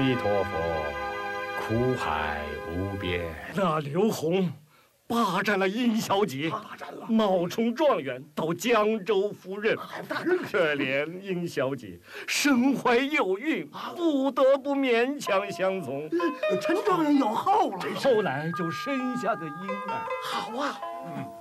弥陀佛，苦海无边。 那刘洪霸占了殷小姐，冒充状元到江州赴任，可怜殷小姐身怀幼孕，不得不勉强相从。 陈状元有后了， 后来就生下个婴儿。 好啊，